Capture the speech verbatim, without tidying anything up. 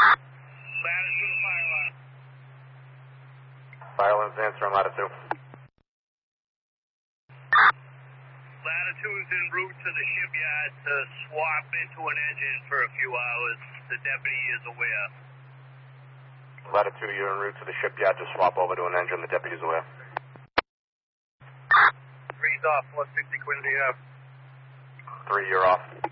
Latitude, fire alarm. Fire alarm's answering, Latitude. Latitude's en route to the shipyard to swap into an engine for a few hours. The deputy is aware. Latitude, you're en route to the shipyard to swap over to an engine. The deputy's aware. Three's off, four sixty Quincy Ave. Three, you're off.